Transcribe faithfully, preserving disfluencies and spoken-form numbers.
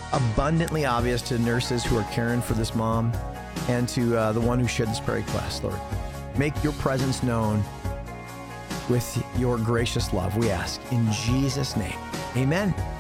abundantly obvious to nurses who are caring for this mom and to uh, the one who shared this prayer request, Lord. Make your presence known with your gracious love, we ask. In Jesus' name, amen.